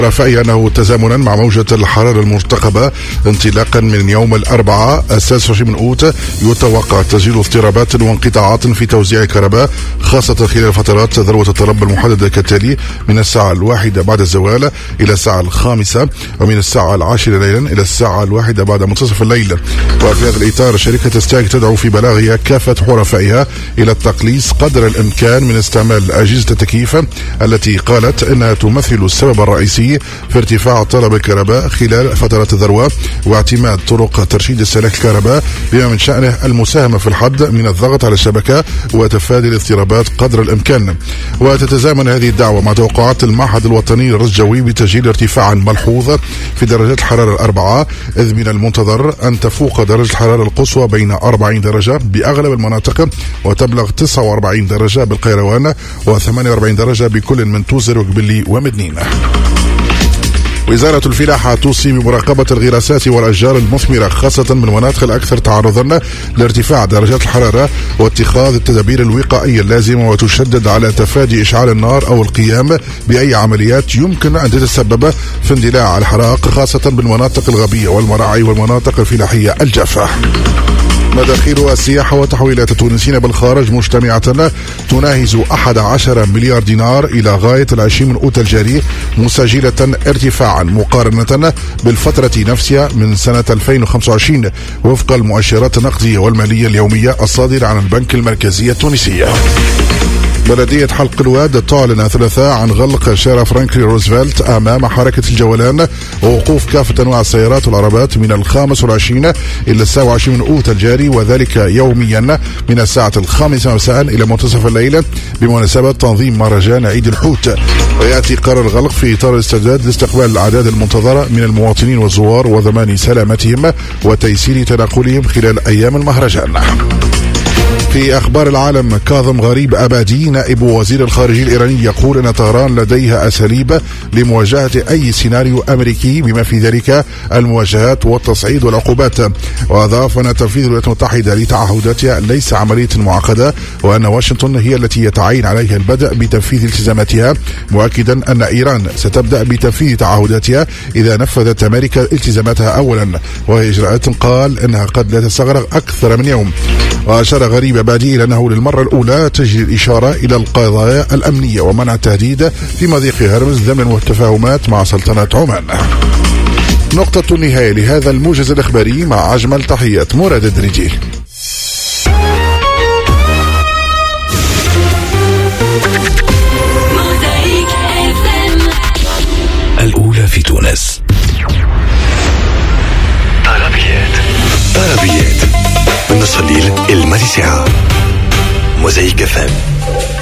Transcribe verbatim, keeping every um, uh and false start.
رفعي أنه تزامنا مع موجة الحرارة المرتقبة انطلاقا من يوم الأربعاء السادس والعشرين من أوت يتوقع تسجيل اضطرابات وانقطاعات في توزيع الكهرباء خاصة خلال فترات ذروة الطلب المحددة كالتالي: من الساعة الواحدة بعد الزوال إلى الساعة الخامسة، ومن الساعة العاشرة ليلا إلى الساعة الواحدة بعد منتصف الليل. وفي هذا الإطار شركة ستاك تدعو في بلاغها كافة حرفائها إلى التقليص قدر الإمكان من استعمال أجهزة التكييف التي قالت إنها تمثل السبب الرئيسي في ارتفاع طلب الكهرباء خلال فترات الذروة، واعتماد طرق ترشيد استهلاك الكهرباء بما من شأنه المساهمة في الحد من الضغط على الشبكة وتفادي الاضطرابات قدر الإمكان. وتتزامن هذه الدعوة مع توقعات المعهد الوطني للرصد الجوي بتسجيل ارتفاع ملحوظ في درجات الحرارة الأربعاء، إذ من المنتظر أن تفوق درجة الحرارة القصوى بين أربعين درجة بأغلب المناطق وتبلغ تسعة وأربعين درجة بالقيروان وثمانية وأربعين درجة بكل من توزر وقبلي ومدنين. وزارة الفلاحة توصي بمراقبة الغراسات والأشجار المثمرة خاصة من المناطق الأكثر تعرضا لارتفاع درجات الحرارة واتخاذ التدابير الوقائية اللازمة، وتشدد على تفادي إشعال النار أو القيام بأي عمليات يمكن أن تتسبب في اندلاع الحرائق خاصة بالمناطق الغابية والمراعي والمناطق الفلاحية الجافة. مداخيل السياحة وتحويلات التونسيين بالخارج مجتمعة تناهز أحد عشر مليار دينار إلى غاية العشرين من أوت الجاري، مسجلة ارتفاعا مقارنة بالفترة نفسها من سنة ألفين وخمسة وعشرين وفق المؤشرات النقدية والمالية اليومية الصادرة عن البنك المركزي التونسي. بلدية حلق الواد تعلن الثلاثاء عن غلق شارع فرانكلين روزفلت أمام حركة الجولان ووقوف كافة أنواع السيارات والعربات من الخامس والعشرين إلى السابع والعشرين من أوت الجاري، وذلك يوميا من الساعة الخامسة مساء إلى منتصف الليل بمناسبة تنظيم مهرجان عيد الحوت. ويأتي قرار الغلق في إطار الاستعداد لاستقبال الأعداد المنتظرة من المواطنين والزوار وضمان سلامتهم وتيسير تنقلهم خلال أيام المهرجان. في أخبار العالم، كاظم غريب أبادي نائب وزير الخارجية الإيراني يقول أن طهران لديها أساليب لمواجهة أي سيناريو أمريكي بما في ذلك المواجهات والتصعيد والعقوبات. وأضاف أن تنفيذ الولايات المتحدة لتعهداتها ليس عملية معقدة، وأن واشنطن هي التي يتعين عليها البدء بتنفيذ التزاماتها، مؤكدا أن إيران ستبدأ بتنفيذ تعهداتها إذا نفذت أمريكا التزاماتها أولا، وهي إجراءات قال أنها قد لا تستغرق أكثر من يوم. وأشار غريب أبادي إلى أنه للمرة الأولى تجري الإشارة إلى القضايا الأمنية ومنع التهديد في مضيق هرمز ضمن والتفاهمات مع سلطنة عمان. نقطة النهاية لهذا الموجز الإخباري مع أجمل تحيات مراد الدريجي. الأولى في تونس. طربيات طربيات من النصف الليل المالي ساعة. موزايك فام.